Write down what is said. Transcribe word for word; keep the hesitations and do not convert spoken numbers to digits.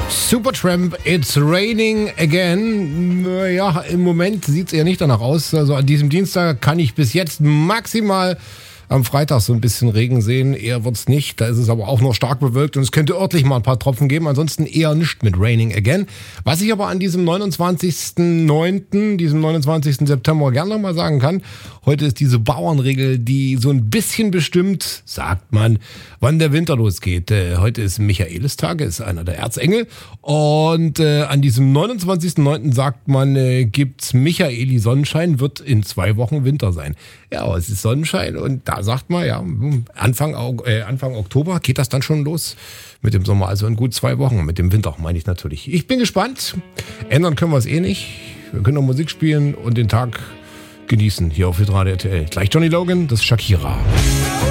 Supertramp, It's Raining Again. Ja, im Moment sieht es eher nicht danach aus. Also an diesem Dienstag kann ich bis jetzt maximal am Freitag so ein bisschen Regen sehen. Eher wird's nicht. Da ist es aber auch noch stark bewölkt und es könnte örtlich mal ein paar Tropfen geben. Ansonsten eher nicht mit Raining Again. Was ich aber an diesem neunundzwanzigsten neunten, diesem neunundzwanzigsten September gerne noch mal sagen kann, heute ist diese Bauernregel, die so ein bisschen bestimmt, sagt man, wann der Winter losgeht. Äh, heute ist Michaelistag, ist einer der Erzengel. Und äh, an diesem neunundzwanzigsten neunten sagt man, äh, gibt's Michaeli Sonnenschein, wird in zwei Wochen Winter sein. Ja, aber es ist Sonnenschein und da sagt man, ja, Anfang, äh, Anfang Oktober geht das dann schon los mit dem Sommer. Also in gut zwei Wochen, mit dem Winter meine ich natürlich. Ich bin gespannt. Ändern können wir es eh nicht. Wir können noch Musik spielen und den Tag genießen hier auf Hitradio R T L. Gleich Johnny Logan, das ist Shakira.